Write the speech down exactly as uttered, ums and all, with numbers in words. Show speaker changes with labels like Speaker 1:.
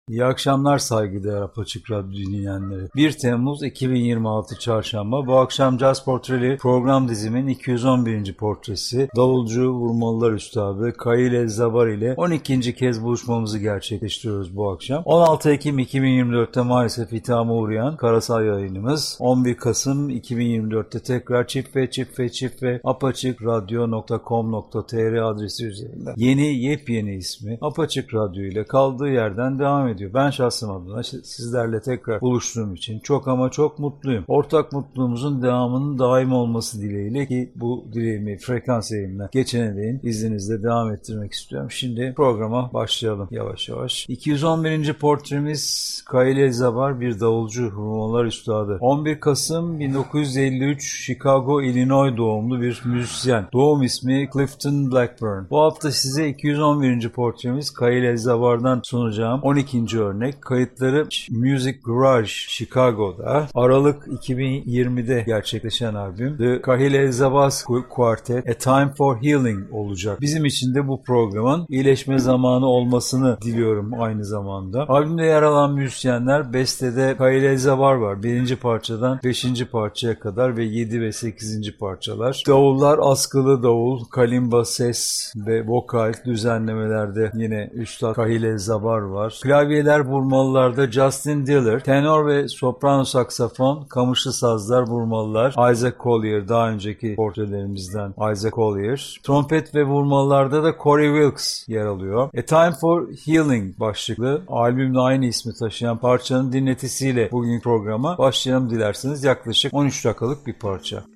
Speaker 1: İyi akşamlar saygıdeğer Apaçık Radyo dinleyenleri. bir Temmuz iki bin yirmi altı Çarşamba. Bu akşam Jazz Portreli program dizimin iki yüz on birinci portresi. Davulcu, vurmalılar üstadı Kayil El-Zabar ile on ikinci kez buluşmamızı gerçekleştiriyoruz bu akşam. on altı Ekim iki bin yirmi dörtte maalesef ithama uğrayan karasal yayınımız on bir Kasım iki bin yirmi dörtte tekrar çift ve çift ve çift ve apaçıkradyo nokta com nokta tr adresi üzerinden yeni yepyeni ismi Apaçık Radyo ile kaldığı yerden devam ediyor. Ben şahsım adına sizlerle tekrar buluştuğum için çok ama çok mutluyum. Ortak mutluluğumuzun devamının daim olması dileğiyle ki bu dileğimi frekans yayınına geçene değin izninizle devam ettirmek istiyorum. Şimdi programa başlayalım yavaş yavaş. iki yüz on birinci portremiz Kayil El-Zabar, bir davulcu, vurmalılar üstadı. on bir Kasım bin dokuz yüz elli üç Chicago, Illinois doğumlu bir müzisyen. Doğum ismi Clifton Blackburn. Bu hafta size iki yüz on birinci portremiz Kayil El-Zabar'dan sunacağım on ikinci örnek. Kayıtları Music Garage Chicago'da Aralık iki bin yirmide gerçekleşen albüm The Kayil El-Zabar Quartet A Time for Healing olacak. Bizim için de bu programın iyileşme zamanı olmasını diliyorum aynı zamanda. Albümde yer alan müzisyenler, bestede Kayil El-Zabar var. Birinci parçadan beşinci parçaya kadar ve yedi ve sekizinci parçalar. Davullar askılı davul, kalimba, ses ve vokal düzenlemelerde yine Üstad Kayil El-Zabar var. Klavyeler, vurmalılarda Justin Diller, tenor ve soprano saksafon, kamışlı sazlar, vurmalılar Isaac Collier, daha önceki portrelerimizden Isaac Collier. Trompet ve vurmalılarda da Corey Wilkes yer alıyor. A Time for Healing başlıklı albümle aynı ismi taşıyan parçanın dinletisiyle bugün programa başlayalım dilerseniz. Yaklaşık on üç dakikalık bir parça.